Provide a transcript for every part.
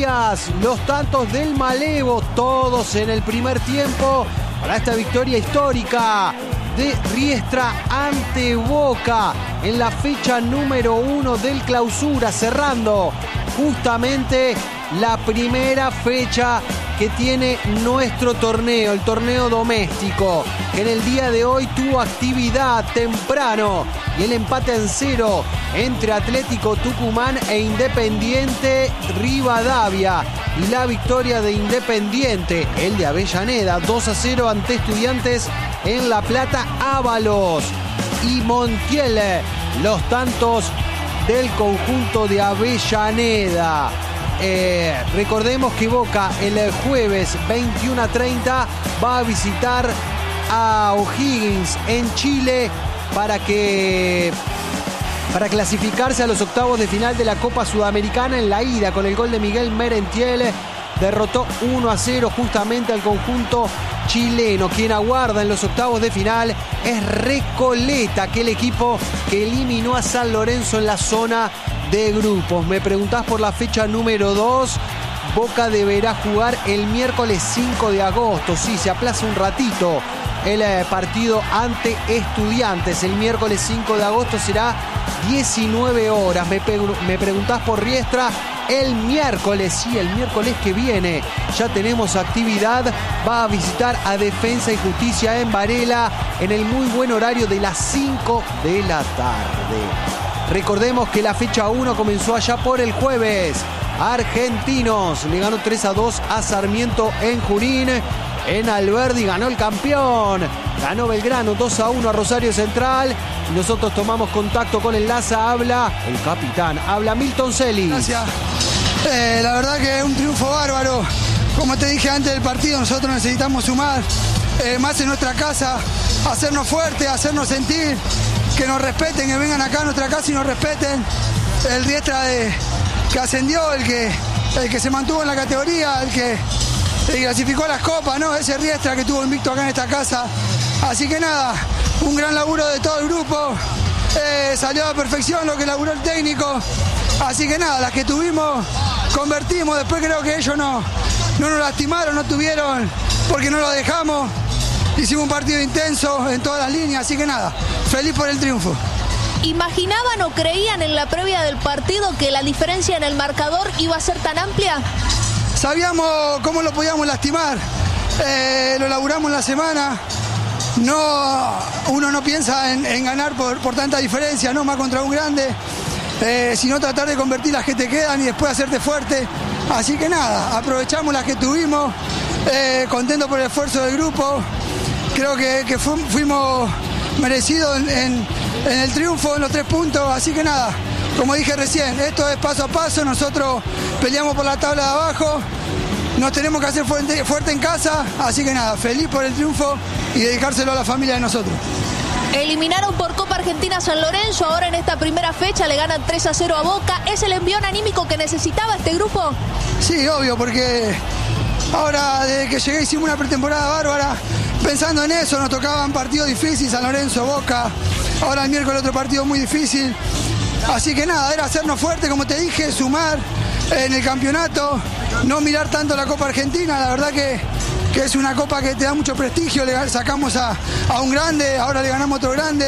Arias, los tantos del Malevo, todos en el primer tiempo para esta victoria histórica de Riestra ante Boca en la fecha número 1 del Clausura, cerrando justamente la primera fecha que tiene nuestro torneo, el torneo doméstico, que en el día de hoy tuvo actividad temprano y el empate en 0 entre Atlético Tucumán e Independiente Rivadavia, y la victoria de Independiente, el de Avellaneda, 2-0 ante Estudiantes en La Plata. Ábalos y Montiel, los tantos del conjunto de Avellaneda. Recordemos que Boca el jueves 21:30 va a visitar a O'Higgins en Chile para clasificarse a los octavos de final de la Copa Sudamericana. En la ida, con el gol de Miguel Merentiel, derrotó 1-0 justamente al conjunto chileno. Quien aguarda en los octavos de final es Recoleta, aquel equipo que eliminó a San Lorenzo en la zona de grupos. Me preguntás por la fecha número 2. Boca deberá jugar el miércoles 5 de agosto. Sí, se aplaza un ratito el partido ante Estudiantes. El miércoles 5 de agosto será 19 horas. Me preguntás por Riestra. El miércoles, sí, el miércoles que viene ya tenemos actividad. Va a visitar a Defensa y Justicia en Varela en el muy buen horario de las 5 de la tarde. Recordemos que la fecha 1 comenzó allá por el jueves. Argentinos le ganó 3-2 a Sarmiento en Junín. En Alberdi ganó el campeón. Ganó Belgrano 2-1 a Rosario Central. Nosotros tomamos contacto con Enlace. Habla el capitán, habla Milton Celis. Gracias. La verdad que es un triunfo bárbaro. Como te dije antes del partido, nosotros necesitamos sumar más en nuestra casa, hacernos fuertes, hacernos sentir, que nos respeten, que vengan acá a nuestra casa y nos respeten. El Riestra que ascendió, el que se mantuvo en la categoría, el que clasificó las copas, ¿no? Ese Riestra que estuvo invicto acá en esta casa. Así que nada, un gran laburo de todo el grupo. Salió a perfección lo que laburó el técnico. Así que nada, las que tuvimos, convertimos. Después creo que ellos no nos lastimaron, no tuvieron, porque no lo dejamos. Hicimos un partido intenso en todas las líneas, así que nada, feliz por el triunfo. ¿Imaginaban o creían en la previa del partido que la diferencia en el marcador iba a ser tan amplia? Sabíamos cómo lo podíamos lastimar, lo laburamos en la semana. Uno no piensa en ganar por tanta diferencia, no más contra un grande, sino tratar de convertir las que te quedan y después hacerte fuerte. Así que nada, aprovechamos las que tuvimos, contentos por el esfuerzo del grupo. Creo que fuimos merecidos en el triunfo, en los 3 puntos. Así que nada, como dije recién, esto es paso a paso. Nosotros peleamos por la tabla de abajo. Nos tenemos que hacer fuerte en casa. Así que nada, feliz por el triunfo y dedicárselo a la familia de nosotros. Eliminaron por Copa Argentina a San Lorenzo. Ahora en esta primera fecha le ganan 3-0 a Boca. ¿Es el envión anímico que necesitaba este grupo? Sí, obvio, porque ahora desde que llegué hicimos una pretemporada bárbara. Pensando en eso, nos tocaban partidos difíciles, San Lorenzo, Boca. Ahora el miércoles otro partido muy difícil. Así que nada, era hacernos fuerte, como te dije, sumar en el campeonato, no mirar tanto la Copa Argentina. La verdad que es una copa que te da mucho prestigio. Le sacamos a un grande, ahora le ganamos a otro grande.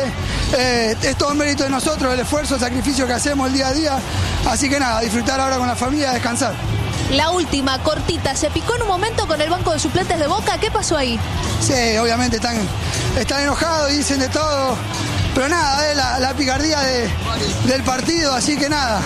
Es todo mérito de nosotros, el esfuerzo, el sacrificio que hacemos el día a día. Así que nada, disfrutar ahora con la familia, descansar. La última, cortita, se picó en un momento con el banco de suplentes de Boca. ¿Qué pasó ahí? Sí, obviamente están enojados y dicen de todo. Pero nada, es la picardía del partido, así que nada.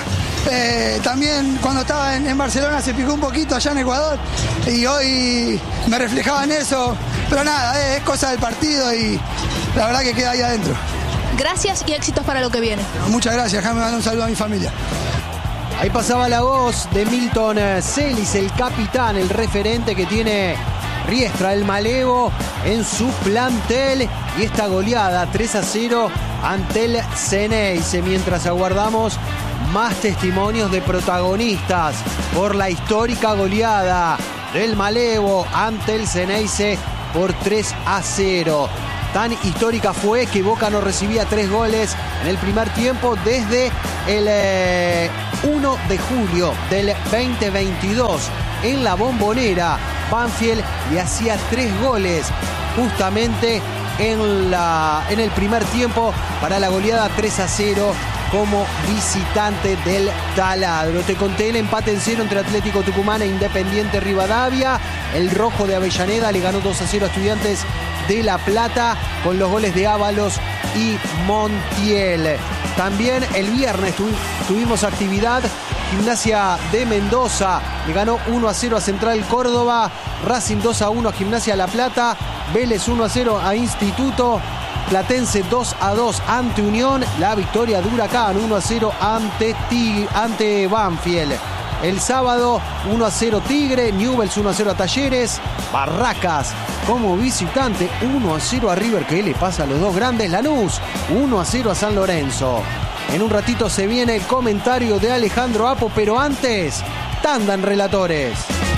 También cuando estaba en Barcelona se picó un poquito allá en Ecuador y hoy me reflejaba en eso. Pero nada, es cosa del partido y la verdad que queda ahí adentro. Gracias y éxitos para lo que viene. Muchas gracias, déjame mandar un saludo a mi familia. Ahí pasaba la voz de Milton Celis, el capitán, el referente que tiene Riestra, el Malevo, en su plantel. Y esta goleada 3-0 ante el Ceneice. Mientras aguardamos más testimonios de protagonistas por la histórica goleada del Malevo ante el Ceneice por 3-0. Tan histórica fue que Boca no recibía 3 goles en el primer tiempo desde el 1 de julio del 2022. En la Bombonera, Banfield le hacía 3 goles justamente en el primer tiempo para la goleada 3-0 como visitante del taladro. Te conté el empate en 0 entre Atlético Tucumán e Independiente Rivadavia. El rojo de Avellaneda le ganó 2-0 a Estudiantes de La Plata con los goles de Ábalos y Montiel. También el viernes tuvimos actividad. Gimnasia de Mendoza le ganó 1-0 a Central Córdoba, Racing 2-1 a Gimnasia La Plata, Vélez 1-0 a Instituto, Platense 2-2 ante Unión, la victoria de Huracán 1-0 ante Banfield. El sábado 1-0 Tigre, Newell's 1-0 a Talleres, Barracas como visitante 1-0 a River. ¿Qué le pasa a los dos grandes? Lanús 1-0 a San Lorenzo. En un ratito se viene el comentario de Alejandro Apo, pero antes, tanda en Relatores.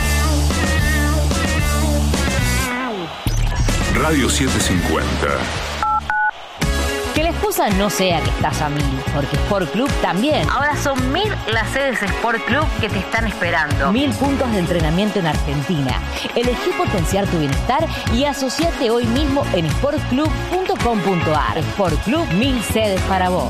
Radio 750. Que la excusa no sea que estás a 1000, porque Sport Club también. Ahora son 1000 las sedes Sport Club que te están esperando. 1000 puntos de entrenamiento en Argentina. Elegí potenciar tu bienestar y asociate hoy mismo en sportclub.com.ar. Sport Club, 1000 sedes para vos.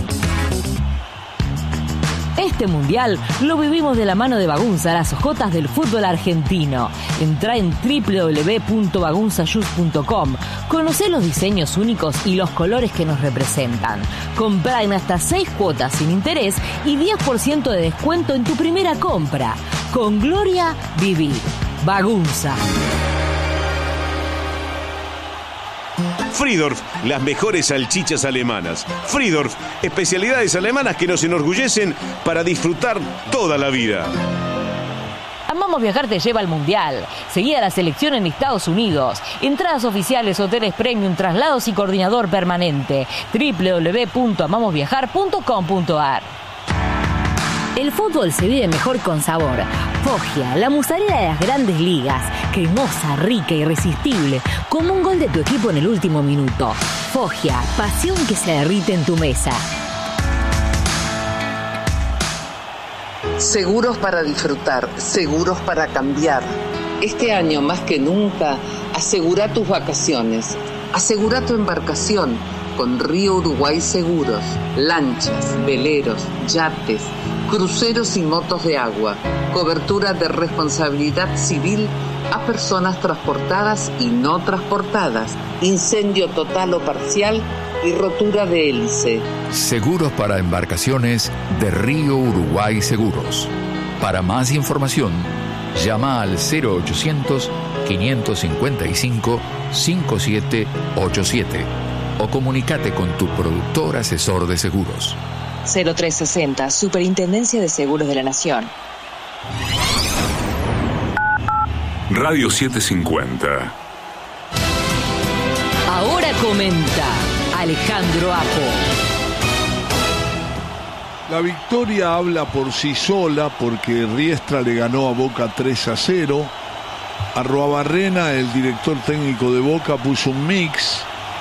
Este mundial lo vivimos de la mano de Bagunza, las ojotas del fútbol argentino. Entrá en www.bagunzashoes.com. Conocé los diseños únicos y los colores que nos representan. Comprá en hasta 6 cuotas sin interés y 10% de descuento en tu primera compra. Con gloria, vivir. Bagunza. Friedorf, las mejores salchichas alemanas. Friedorf, especialidades alemanas que nos enorgullecen para disfrutar toda la vida. Amamos Viajar te lleva al Mundial. Seguí a la selección en Estados Unidos. Entradas oficiales, hoteles premium, traslados y coordinador permanente. www.amamosviajar.com.ar. El fútbol se vive mejor con sabor. Foggia, la mozzarella de las grandes ligas. Cremosa, rica, irresistible. Como un gol de tu equipo en el último minuto. Foggia, pasión que se derrite en tu mesa. Seguros para disfrutar, seguros para cambiar. Este año más que nunca, asegura tus vacaciones. Asegura tu embarcación con Río Uruguay Seguros. Lanchas, veleros, yates, cruceros y motos de agua. Cobertura de responsabilidad civil a personas transportadas y no transportadas. Incendio total o parcial y rotura de hélice. Seguros para embarcaciones de Río Uruguay Seguros. Para más información, llama al 0800-555-5787 o comunícate con tu productor asesor de seguros. 0360, Superintendencia de Seguros de la Nación. Radio 750. Ahora comenta Alejandro Apo. La victoria habla por sí sola porque Riestra le ganó a Boca 3-0. Arruabarrena, el director técnico de Boca, puso un mix.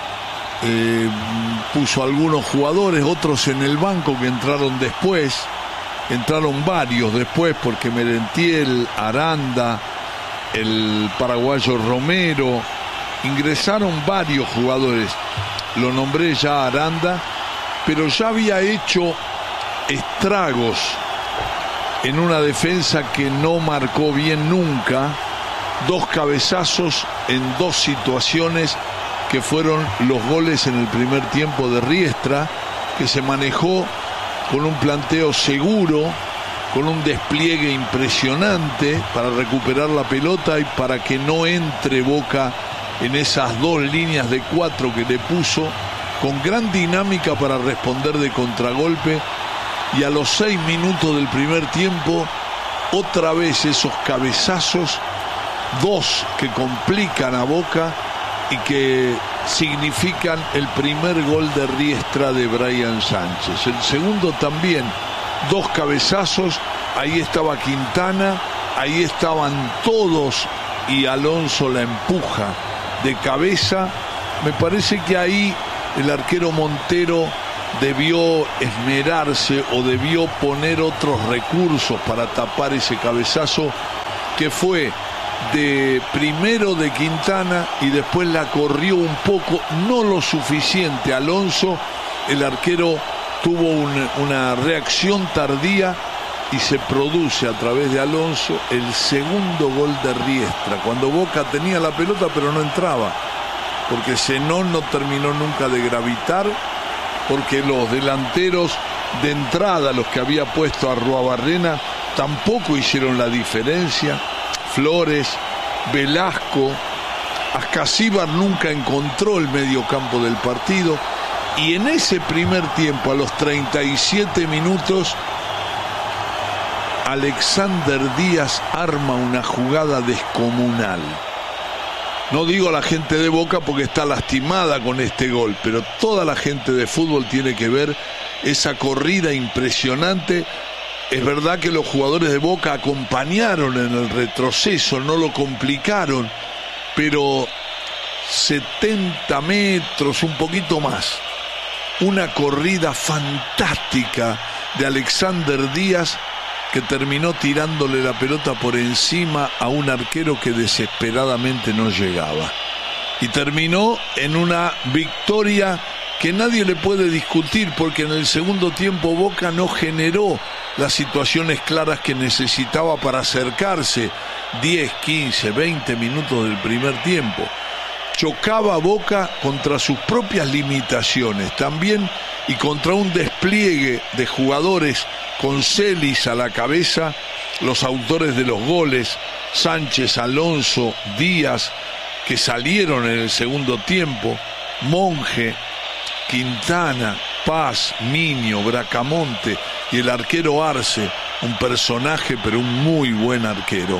Puso algunos jugadores, otros en el banco que entraron después. Entraron varios después porque Merentiel, Aranda, el paraguayo Romero, ingresaron varios jugadores. Lo nombré ya Aranda, pero ya había hecho estragos en una defensa que no marcó bien nunca. 2 cabezazos en 2 situaciones que fueron los goles en el primer tiempo de Riestra, que se manejó con un planteo seguro, con un despliegue impresionante para recuperar la pelota y para que no entre Boca en esas 2 líneas de 4 que le puso, con gran dinámica para responder de contragolpe. Y a los 6 minutos del primer tiempo, otra vez esos cabezazos, 2 que complican a Boca y que significan el primer gol de Riestra de Brian Sánchez. El segundo también, 2 cabezazos, ahí estaba Quintana, ahí estaban todos y Alonso la empuja de cabeza Me parece que ahí el arquero Montero debió esmerarse o debió poner otros recursos para tapar ese cabezazo que fue primero de Quintana y después la corrió un poco, no lo suficiente Alonso. El arquero tuvo una reacción tardía y se produce a través de Alonso el segundo gol de Riestra, cuando Boca tenía la pelota pero no entraba, porque Zenón no terminó nunca de gravitar, porque los delanteros de entrada, los que había puesto Arruabarrena, tampoco hicieron la diferencia. Flores, Velasco, Ascasíbar nunca encontró el medio campo del partido, y en ese primer tiempo, a los 37 minutos, Alexander Díaz arma una jugada descomunal. No digo la gente de Boca porque está lastimada con este gol, pero toda la gente de fútbol tiene que ver esa corrida impresionante. Es verdad que los jugadores de Boca acompañaron en el retroceso, no lo complicaron, pero 70 metros, un poquito más. Una corrida fantástica de Alexander Díaz, que terminó tirándole la pelota por encima a un arquero que desesperadamente no llegaba. Y terminó en una victoria que nadie le puede discutir, porque en el segundo tiempo Boca no generó las situaciones claras que necesitaba para acercarse 10, 15, 20 minutos del primer tiempo. Chocaba Boca contra sus propias limitaciones también y contra un despliegue de jugadores con Celis a la cabeza, los autores de los goles, Sánchez, Alonso, Díaz, que salieron en el segundo tiempo, Monge, Quintana, Paz, Niño, Bracamonte y el arquero Arce, un personaje pero un muy buen arquero.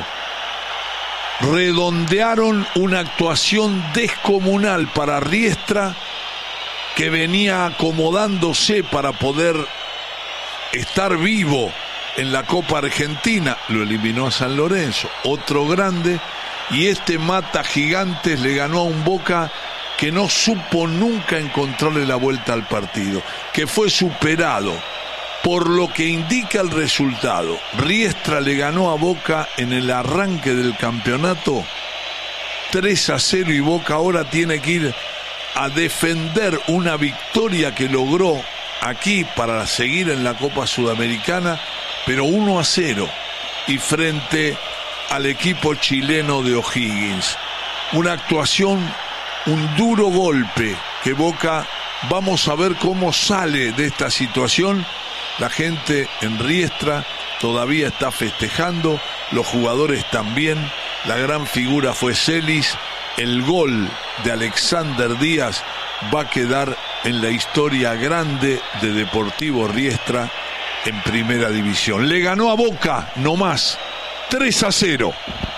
Redondearon una actuación descomunal para Riestra, que venía acomodándose para poder estar vivo en la Copa Argentina. Lo eliminó a San Lorenzo, otro grande, y este mata gigantes le ganó a un Boca que no supo nunca encontrarle la vuelta al partido, que fue superado por lo que indica el resultado. Riestra le ganó a Boca en el arranque del campeonato 3-0 y Boca ahora tiene que ir a defender una victoria que logró aquí para seguir en la Copa Sudamericana, pero 1-0 y frente al equipo chileno de O'Higgins. Una actuación, un duro golpe que Boca, vamos a ver cómo sale de esta situación. La gente en Riestra todavía está festejando, los jugadores también. La gran figura fue Celis. El gol de Alexander Díaz va a quedar en la historia grande de Deportivo Riestra en Primera División. Le ganó a Boca, no más, 3-0.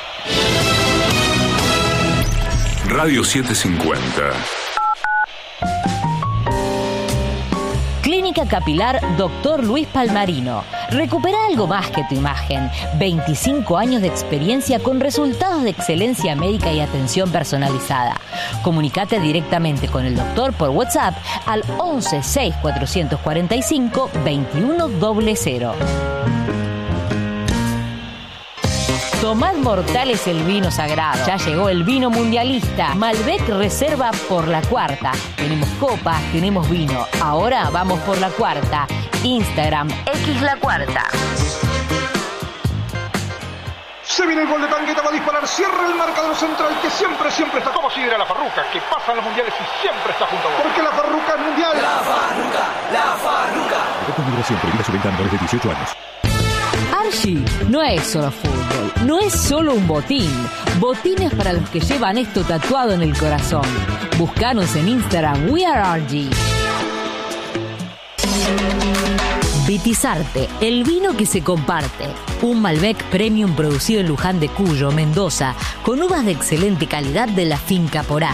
Radio 750. Clínica Capilar Dr. Luis Palmarino. Recupera algo más que tu imagen. 25 años de experiencia con resultados de excelencia médica y atención personalizada. Comunicate directamente con el doctor por WhatsApp al 11 6 445 2100. Tomad Mortales el vino sagrado. Ya llegó el vino mundialista. Malbec Reserva por la cuarta. Tenemos copas, tenemos vino. Ahora vamos por la cuarta. Instagram X La Cuarta. Se viene el gol de Tangueta, va a disparar, cierra el marcador central que siempre está como si era la Farruca, que pasa en los mundiales y siempre está junto a vos. Porque la Farruca es mundial. La Farruca. Con migración prohibida su venta a menores de 18 años. Archie no es solo fútbol, no es solo un botín. Botines para los que llevan esto tatuado en el corazón. Búscanos en Instagram, We Are Archie. Vitizarte, el vino que se comparte. Un Malbec Premium producido en Luján de Cuyo, Mendoza, con uvas de excelente calidad de la finca Porá.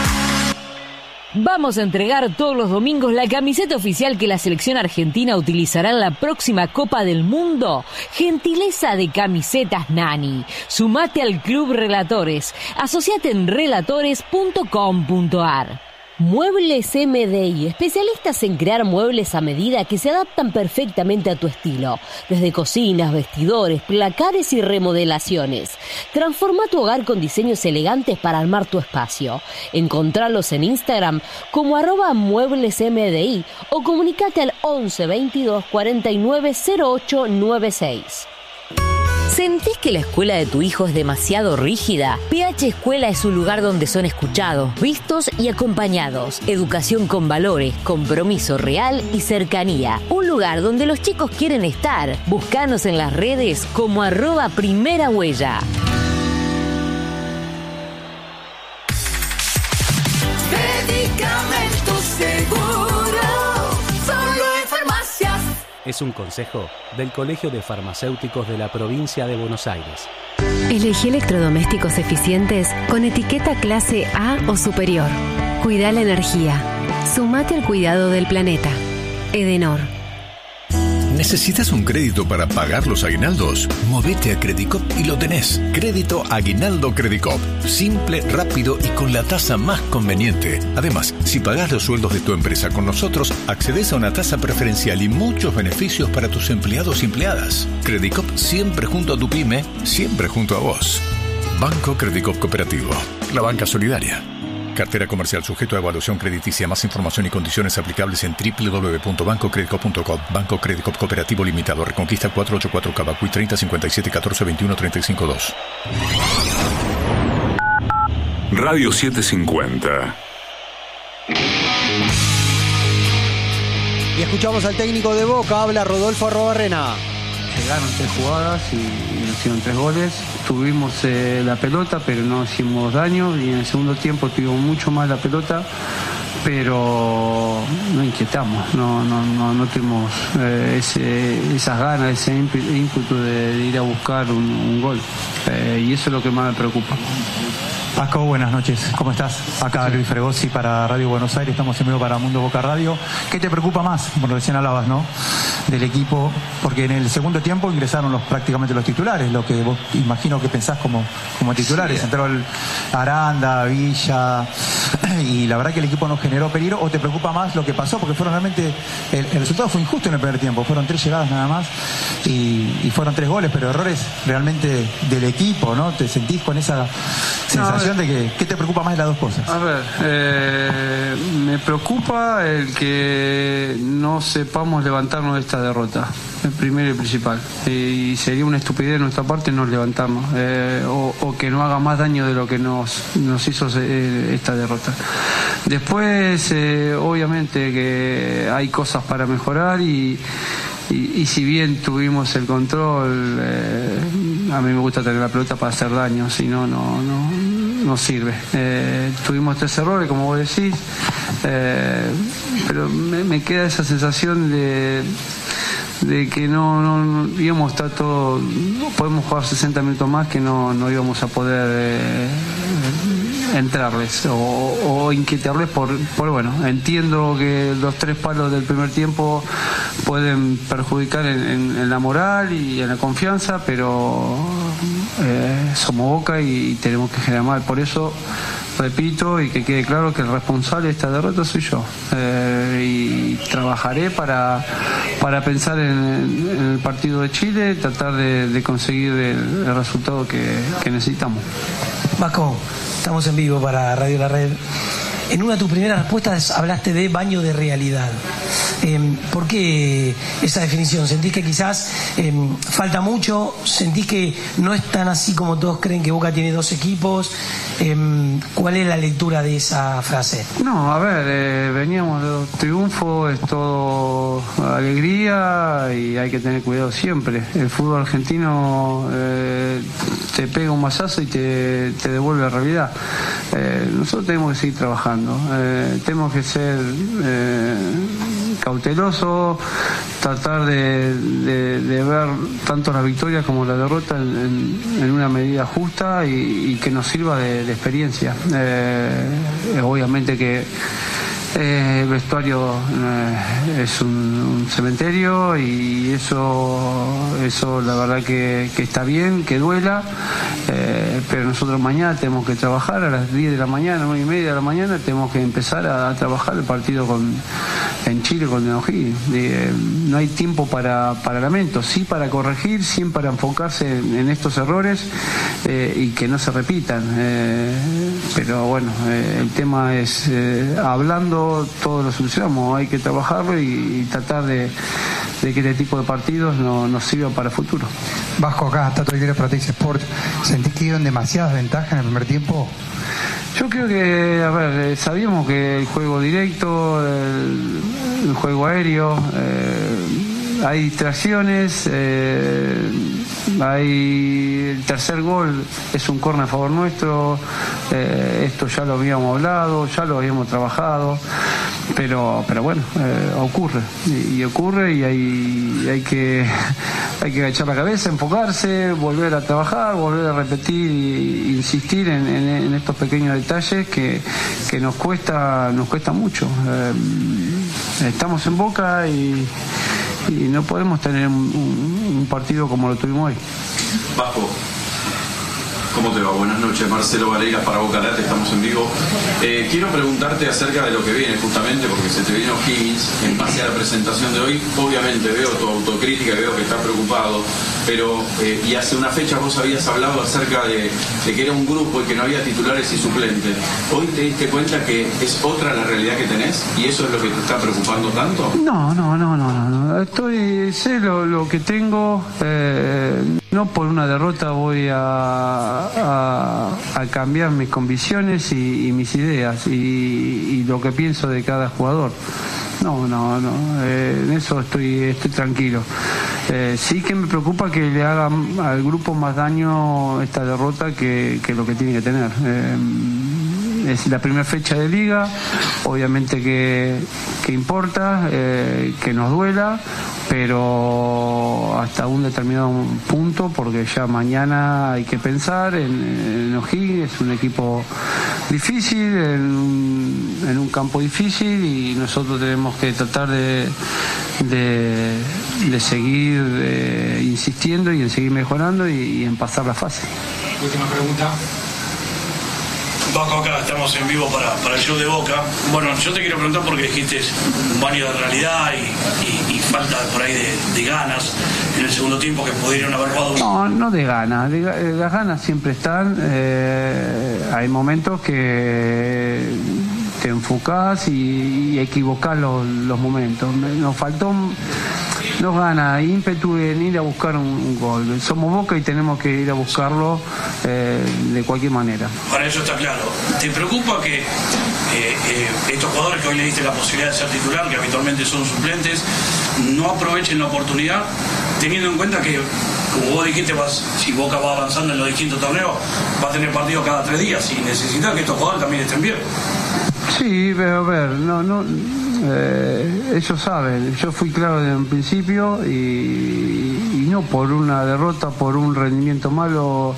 Vamos a entregar todos los domingos la camiseta oficial que la selección argentina utilizará en la próxima Copa del Mundo. Gentileza de Camisetas Nani. Sumate al Club Relatores. Asociate en relatores.com.ar. Muebles MDI, especialistas en crear muebles a medida que se adaptan perfectamente a tu estilo. Desde cocinas, vestidores, placares y remodelaciones. Transforma tu hogar con diseños elegantes para armar tu espacio. Encontralos en Instagram como @mueblesmdi o comunicate al 11 22 49 08 96. ¿Sentís que la escuela de tu hijo es demasiado rígida? PH Escuela es un lugar donde son escuchados, vistos y acompañados. Educación con valores, compromiso real y cercanía. Un lugar donde los chicos quieren estar. Búscanos en las redes como @primerahuella. Medicamentos Seguro, solo en farmacias. Es un consejo del Colegio de Farmacéuticos de la Provincia de Buenos Aires. Elegí electrodomésticos eficientes con etiqueta clase A o superior. Cuida la energía. Sumate al cuidado del planeta. Edenor. ¿Necesitas un crédito para pagar los aguinaldos? Movete a Credicop y lo tenés. Crédito Aguinaldo Credicop. Simple, rápido y con la tasa más conveniente. Además, si pagás los sueldos de tu empresa con nosotros, accedes a una tasa preferencial y muchos beneficios para tus empleados y empleadas. Credicop siempre junto a tu pyme, siempre junto a vos. Banco Credicop Cooperativo. La banca solidaria. Cartera comercial sujeto a evaluación crediticia. Más información y condiciones aplicables en www.bancocredicop.com. Banco Credicop Cooperativo Limitado. Reconquista 484 Cabacuy 30 57 14 21 35 2. Radio 750. Y escuchamos al técnico de Boca, habla Rodolfo Arrobarrena. Llegaron 3 jugadas y nos hicieron 3 goles. Tuvimos la pelota, pero no hicimos daño. Y en el segundo tiempo tuvimos mucho más la pelota, pero no inquietamos. No tuvimos esas ganas, ese ímpetu de ir a buscar un gol. Y eso es lo que más me preocupa. Paco, buenas noches. ¿Cómo estás? Acá Luis Fregosi para Radio Buenos Aires. Estamos en vivo para Mundo Boca Radio. ¿Qué te preocupa más? Como recién hablabas, ¿no? Del equipo, porque en el segundo tiempo ingresaron prácticamente los titulares, lo que vos imagino que pensás como titulares. Sí. Entró Aranda, Villa, y la verdad que el equipo no generó peligro. ¿O te preocupa más lo que pasó? Porque fueron realmente, el resultado fue injusto en el primer tiempo. Fueron 3 llegadas nada más y fueron 3 goles, pero errores realmente del equipo, ¿no? ¿Te sentís con esa sensación de que qué te preocupa más de las dos cosas? A ver, me preocupa el que no sepamos levantarnos de esta derrota, el primero y principal, y sería una estupidez de nuestra parte no levantarnos, o que no haga más daño de lo que nos hizo esta derrota. Después, obviamente que hay cosas para mejorar y si bien tuvimos el control, a mí me gusta tener la pelota para hacer daño, si no, no sirve. Tuvimos 3 errores, como vos decís, pero me queda esa sensación de que no íbamos a estar todo, podemos jugar 60 minutos más, que no íbamos a poder entrarles o inquietarles por bueno, entiendo que los 3 palos del primer tiempo pueden perjudicar en la moral y en la confianza, pero somos Boca y tenemos que generar mal. Por eso repito y que quede claro que el responsable de esta derrota soy yo, y trabajaré para pensar en el partido de Chile, tratar de conseguir el resultado que necesitamos. Paco, estamos en vivo para Radio La Red. En una de tus primeras respuestas hablaste de baño de realidad. ¿Por qué esa definición? ¿Sentís que quizás falta mucho? ¿Sentís que no es tan así como todos creen, que Boca tiene 2 equipos? ¿Cuál es la lectura de esa frase? No, a ver, veníamos de 2 triunfos, es todo alegría y hay que tener cuidado siempre. El fútbol argentino te pega un mazazo y te devuelve a la realidad. Nosotros tenemos que seguir trabajando, tenemos que ser cautelosos, tratar de ver tanto la victoria como la derrota en una medida justa y que nos sirva de experiencia. Obviamente que el vestuario es un cementerio y eso la verdad que está bien, que duela, pero nosotros mañana tenemos que trabajar a las 10 de la mañana, 9:30 de la mañana, tenemos que empezar a trabajar el partido en Chile con O'Higgins. No hay tiempo para lamentos, sí para corregir, sí para enfocarse en estos errores y que no se repitan. Pero bueno, el tema es, hablando todo lo solucionamos, hay que trabajarlo y tratar de que este tipo de partidos nos sirvan para el futuro. Vasco, acá, Tato Aguilera para Teis Sport. ¿Sentís que dieron demasiadas ventajas en el primer tiempo? Yo creo que, a ver, sabíamos que el juego directo, el juego aéreo, hay distracciones, el tercer gol es un córner a favor nuestro, esto ya lo habíamos hablado, ya lo habíamos trabajado, pero bueno, ocurre y hay que agachar la cabeza, enfocarse, volver a trabajar, volver a repetir e insistir en estos pequeños detalles que nos cuesta mucho. Estamos en Boca y no podemos tener un partido como lo tuvimos hoy. Vasco, ¿cómo te va? Buenas noches, Marcelo Varegas para Boca Late, estamos en vivo. Quiero preguntarte acerca de lo que viene, justamente porque se te viene O'Higgins en base a la presentación de hoy. Obviamente veo tu autocrítica y veo que estás preocupado, pero y hace una fecha vos habías hablado acerca de que era un grupo y que no había titulares y suplentes. ¿Hoy te diste cuenta que es otra la realidad que tenés y eso es lo que te está preocupando tanto? No. Sé lo que tengo. No por una derrota voy a cambiar mis convicciones y mis ideas y lo que pienso de cada jugador. No, en eso estoy tranquilo. Sí que me preocupa que le haga al grupo más daño esta derrota que lo que tiene que tener. Es la primera fecha de liga, obviamente que importa, que nos duela, pero hasta un determinado punto, porque ya mañana hay que pensar en O'Higgins, es un equipo difícil, en un campo difícil y nosotros tenemos que tratar de seguir insistiendo y en seguir mejorando y en pasar la fase. Última pregunta. Vasco, acá estamos en vivo para el show de Boca. Bueno, yo te quiero preguntar porque dijiste un baño de realidad y falta por ahí de ganas en el segundo tiempo que pudieron haber jugado. No de ganas, las ganas siempre están. Hay momentos que te enfocás y equivocás los momentos. Nos faltó gana, ímpetu en ir a buscar un gol. Somos Boca y tenemos que ir a buscarlo de cualquier manera. Para eso está claro. ¿Te preocupa que estos jugadores que hoy le diste la posibilidad de ser titular, que habitualmente son suplentes, no aprovechen la oportunidad, teniendo en cuenta que, como vos dijiste, si Boca va avanzando en los distintos torneos, va a tener partidos cada 3 días y necesita que estos jugadores también estén bien? Sí, pero a ver, ellos saben, yo fui claro desde un principio y no por una derrota, por un rendimiento malo,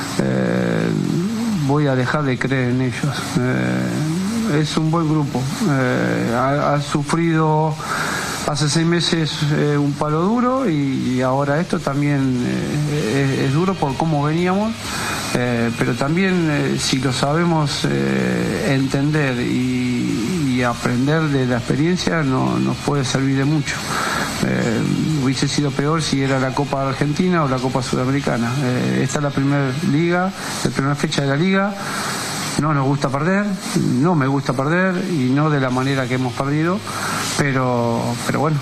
voy a dejar de creer en ellos. Es un buen grupo, ha sufrido hace 6 meses un palo duro y ahora esto también es duro por cómo veníamos. Pero también si lo sabemos entender y aprender de la experiencia nos puede servir de mucho. Hubiese sido peor si era la Copa Argentina o la Copa Sudamericana. Esta es la primera fecha de la liga. No nos gusta perder, no me gusta perder y no de la manera que hemos perdido, pero bueno,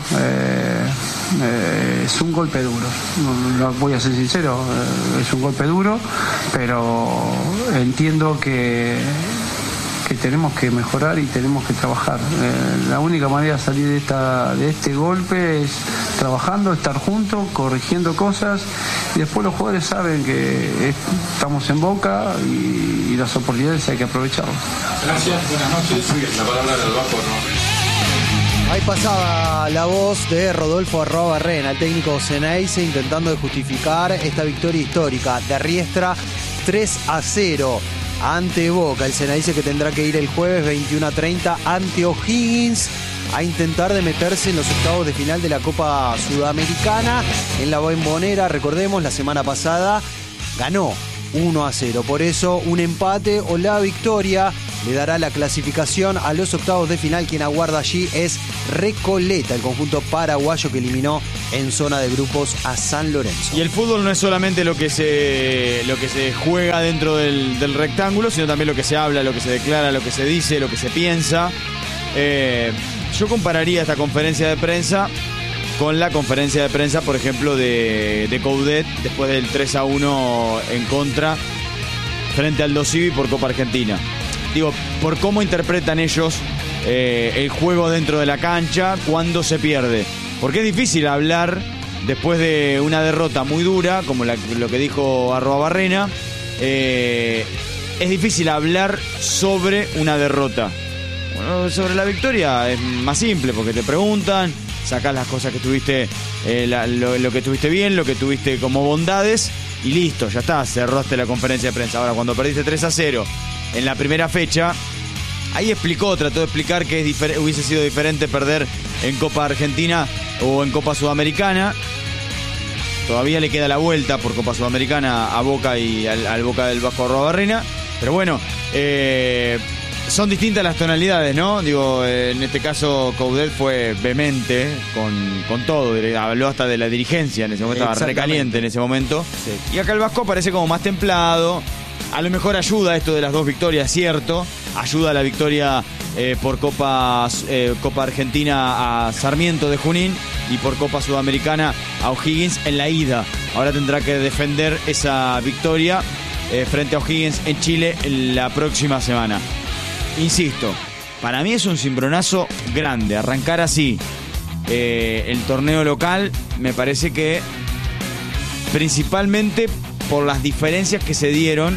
es un golpe duro, no voy a ser sincero, es un golpe duro, pero entiendo que tenemos que mejorar y tenemos que trabajar. La única manera de salir de este golpe es trabajando, estar juntos, corrigiendo cosas y después los jugadores saben que estamos en Boca y las oportunidades hay que aprovecharlas. Gracias, buenas noches. La palabra del Vasco, ¿no? Ahí pasaba la voz de Rodolfo Arrobarrena, el técnico Ceneice, intentando de justificar esta victoria histórica de Riestra 3-0 ante Boca. El Ceneice que tendrá que ir el jueves 21:30 ante O'Higgins a intentar de meterse en los octavos de final de la Copa Sudamericana en la Bombonera. Recordemos, la semana pasada ganó 1-0. Por eso un empate o la victoria le dará la clasificación a los octavos de final. Quien aguarda allí es Recoleta, el conjunto paraguayo que eliminó en zona de grupos a San Lorenzo. Y el fútbol no es solamente lo que se juega dentro del rectángulo, sino también lo que se habla, lo que se declara, lo que se dice, lo que se piensa. Yo compararía esta conferencia de prensa con la conferencia de prensa, por ejemplo, de Coudet después del 3-1 en contra frente al Aldosivi por Copa Argentina. Digo, por cómo interpretan ellos el juego dentro de la cancha cuando se pierde. Porque es difícil hablar después de una derrota muy dura, como lo que dijo @Barrena. Es difícil hablar sobre una derrota. Bueno, sobre la victoria es más simple, porque te preguntan, sacás las cosas que tuviste, lo que tuviste bien, lo que tuviste como bondades, y listo, ya está, cerraste la conferencia de prensa. Ahora, cuando perdiste 3-0 en la primera fecha, ahí trató de explicar que hubiese sido diferente perder en Copa Argentina o en Copa Sudamericana. Todavía le queda la vuelta por Copa Sudamericana a Boca y al Boca del Vasco @Barrena. Pero bueno, son distintas las tonalidades, ¿no? Digo, en este caso Coudet fue vehemente con todo, habló hasta de la dirigencia en ese momento, estaba recaliente en ese momento. Sí. Y acá el Vasco parece como más templado. A lo mejor ayuda esto de las dos victorias, cierto. Ayuda a la victoria por Copa Argentina a Sarmiento de Junín y por Copa Sudamericana a O'Higgins en la ida. Ahora tendrá que defender esa victoria frente a O'Higgins en Chile la próxima semana. Insisto, para mí es un cimbronazo grande arrancar así el torneo local. Me parece que principalmente por las diferencias que se dieron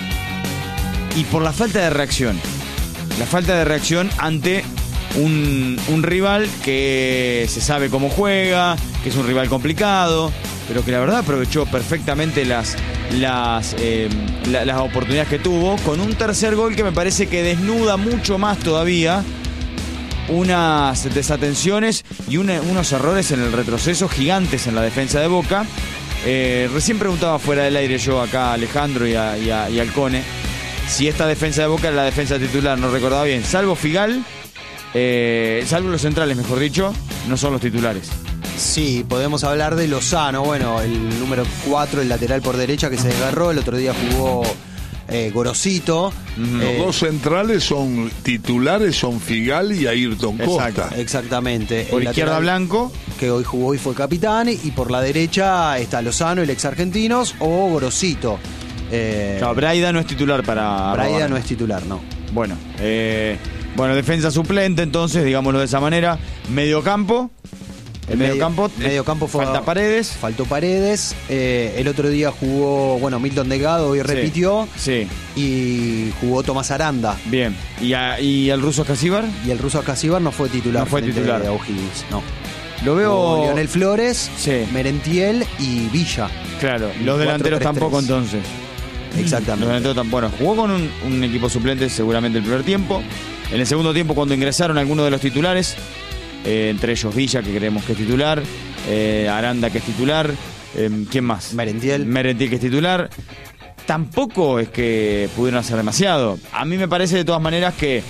y por la falta de reacción. La falta de reacción ante un rival que se sabe cómo juega, que es un rival complicado, pero que la verdad aprovechó perfectamente las oportunidades que tuvo, con un tercer gol que me parece que desnuda mucho más todavía unas desatenciones y unos errores en el retroceso gigantes en la defensa de Boca. Recién preguntaba fuera del aire yo acá a Alejandro y al Cone si esta defensa de Boca era la defensa titular, no recordaba bien, salvo Figal, salvo los centrales, mejor dicho, no son los titulares. Sí, podemos hablar de Lozano, bueno, el número 4, el lateral por derecha que se desgarró, el otro día jugó Gorosito. Los dos centrales son titulares, son Figal y Ayrton Costa. Exactamente. Por izquierda Blanco, que hoy jugó y fue capitán, y por la derecha está Lozano, el ex Argentinos, o Gorosito. No, Braida no es titular para... Braida no es titular, no. Bueno, defensa suplente, entonces, digámoslo de esa manera. Mediocampo. El mediocampo fue... Faltó Paredes. El otro día jugó, Milton Delgado, hoy repitió. Sí. Y jugó Tomás Aranda. Bien. ¿Y el ruso Ascasíbar? Y el ruso Ascasíbar no fue titular. No fue titular. De O'Higgins, no. Lo veo... Lionel Flores, sí. Merentiel y Villa. Claro, los delanteros tampoco entonces. Exactamente. Jugó con un equipo suplente seguramente el primer tiempo. En el segundo tiempo, cuando ingresaron algunos de los titulares, entre ellos Villa, que creemos que es titular, Aranda, que es titular, ¿quién más? Merentiel, que es titular. Tampoco es que pudieron hacer demasiado. A mí me parece de todas maneras que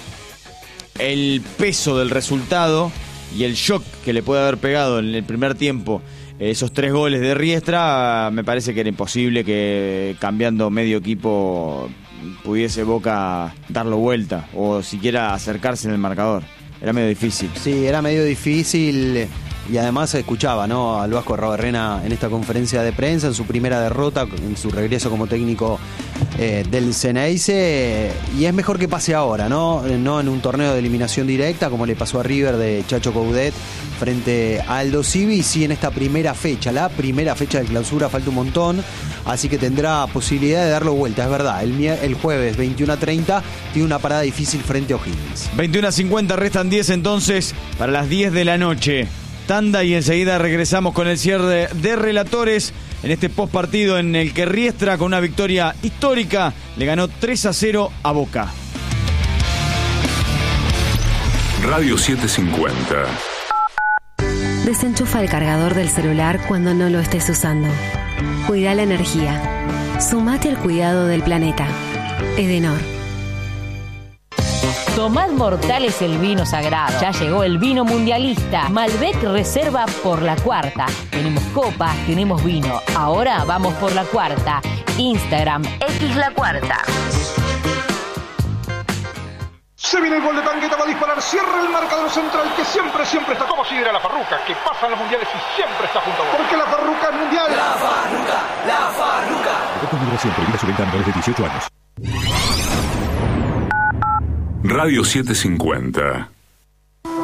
el peso del resultado y el shock que le puede haber pegado en el primer tiempo esos 3 goles de Riestra, me parece que era imposible que cambiando medio equipo pudiese Boca darlo vuelta o siquiera acercarse en el marcador. Era medio difícil. Sí, era medio difícil. Y además se escuchaba, ¿no?, al Vasco Rawbarrena en esta conferencia de prensa, en su primera derrota, en su regreso como técnico del Ceneice. Y es mejor que pase ahora, ¿no? No en un torneo de eliminación directa, como le pasó a River de Chacho Coudet frente a Aldosivi, y sí en esta primera fecha. La primera fecha de clausura falta un montón, así que tendrá posibilidad de darlo vuelta, es verdad. El jueves 21:30 tiene una parada difícil frente a O'Higgins. 21:50, restan 10 entonces para las 10 de la noche. Tanda y enseguida regresamos con el cierre de relatores en este postpartido en el que Riestra, con una victoria histórica, le ganó 3-0 a Boca. Radio 750. Desenchufa el cargador del celular cuando no lo estés usando. Cuida la energía. Sumate al cuidado del planeta. Edenor. Tomad Mortales el vino sagrado. Ya llegó el vino mundialista. Malbec Reserva por la cuarta. Tenemos copas, tenemos vino. Ahora vamos por la cuarta. Instagram X La Cuarta. Se viene el gol de Tangueta, va a disparar, cierra el marcador central que siempre está como si era la Farruca, que pasa en los mundiales y siempre está junto a vos. Porque la Farruca es mundial. La Farruca, la Farruca. Productos Migración prohibida su venta a menores de 18 años. Radio 750.